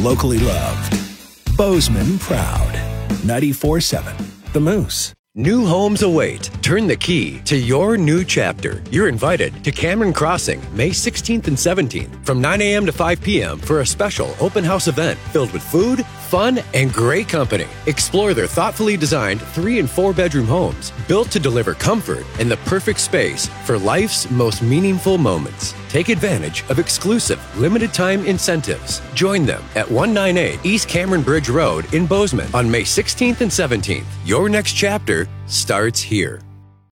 locally loved. Bozeman proud. 94.7 The Moose. New homes await. Turn the key to your new chapter. You're invited to Cameron Crossing, May 16th and 17th from 9 a.m. to 5 p.m. for a special open house event filled with food, fun, and great company. Explore their thoughtfully designed 3- and 4-bedroom homes built to deliver comfort and the perfect space for life's most meaningful moments. Take advantage of exclusive limited-time incentives. Join them at 198 East Cameron Bridge Road in Bozeman on May 16th and 17th. Your next chapter starts here.